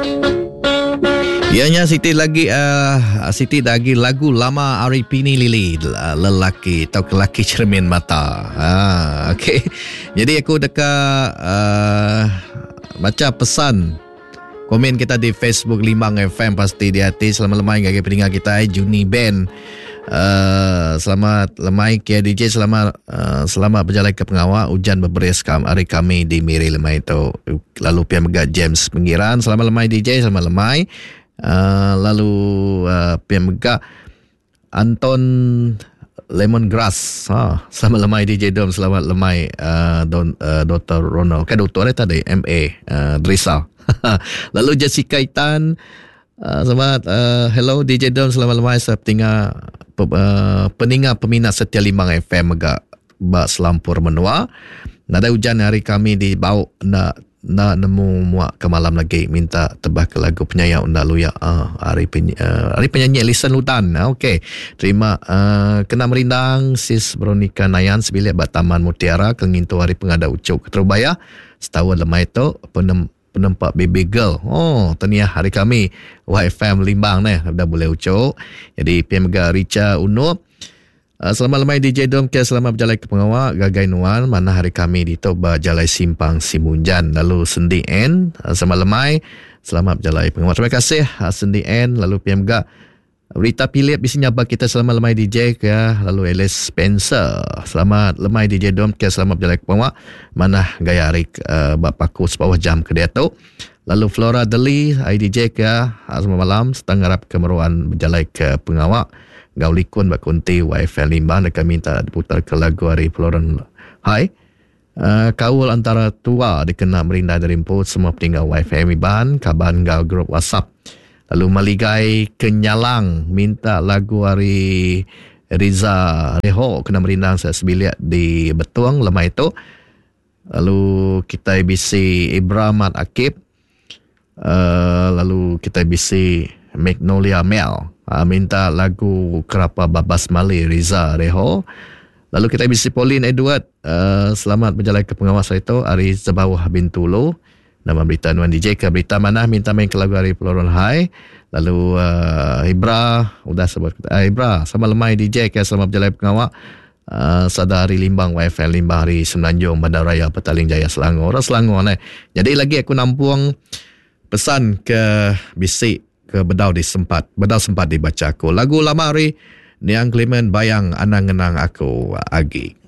Ianya Siti lagi lagu lama Arifini Lili, lelaki atau lelaki cermin mata. Okey. Jadi aku dekat baca pesan komen kita di Facebook Limbang FM pasti di hati selamat lemai gagi pendengar kita Juni Band. Selamat lemai Kia DJ, selamat berjalan ke pengawal hujan berberes hari kami di Miri lemai itu. Lalu pihak Megat James Penggiran, selamat lemai DJ, selamat lemai. Lalu pihak Megat Anton Lemongrass, selamat lemai DJ Dom, selamat lemai Dr. Ronald, doktor tadi MA Drisa. Lalu Jessica Itan, selamat hello DJ Dom, selamat lemai saya peningat peminat setia Limbang FM agak bak selampur menua. Nada hujan hari kami di bau nak nemu muak ke malam lagi minta tebah ke lagu penyayang unda luya hari penyanyi Lisan Ludan. Okey, terima kena merindang sis Veronica Nayan sebilik bat Taman Mutiara kengintu hari pengada ucuk ke Terubaya setahun lemai tu penempat baby girl. Tahniah hari kami YFM Limbang ni dah boleh ucuk. Jadi PMG Richa Unup, selamat lemai DJ Dom ke selamat berjalan ke pengawal Gagai Nuan mana hari kami di Toba Jalai Simpang Simunjan. Lalu Sendi N, selamat lemai selamat berjalan ke pengawal. Terima kasih Sendi N. Lalu PMG Rita Philip di sini abang kita selamat lemai DJ ke. Lalu Alice Spencer, selamat lemai DJ Dom ke selamat berjalan ke pengawal mana gaya hari bapaku sepawah jam ke dia tu. Lalu Flora Deli IDJ ke selamat malam setengah harap kemeruan berjalan ke pengawal Gaulikun Bakunti YFM Limbang dan kami minta diputar ke lagu hari Floren Hai. Kaul antara tua dikenal merindah dari Imput semua peninggal YFM Limbang kaban gau grup WhatsApp. Lalu Maligai Kenyalang minta lagu hari Riza Reho kena merindang saya sebilik di Betuang lemah itu. Lalu kita bisi Ibrahim Akib, lalu kita bisi Magnolia Mel minta lagu Kerapa Babas Mali Riza Reho. Lalu kita bisi Pauline Edward, selamat berjalan ke pengawas itu hari Zabawah Bintulu. Nama berita Nuan DJ ke berita mana minta main ke lagu hari Floren Hai. Lalu Ibra udah sebut Ibra sama lemai DJ ke selamat berjalan ke pengawal Sadari Limbang YFM Limbang hari Semenanjung Bandaraya Petaling Jaya Selangor Selangor ni. Jadi lagi aku nampung pesan ke bisik ke bedau sempat dibaca aku lagu lama hari Niang Clement Bayang Anang-Enang Aku Agi.